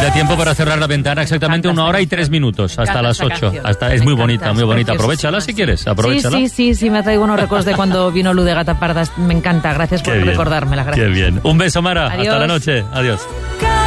queda tiempo para cerrar la ventana, exactamente 1 hora y 3 minutos, hasta las 8. Es muy bonita, muy bonita. Aprovechala si quieres, aprovechala. Sí, me traigo unos recuerdos de cuando vino Lu de Gata Parda. Me encanta, gracias por recordármela. Gracias. Qué bien. Un beso, Mara. Adiós. Hasta la noche. Adiós.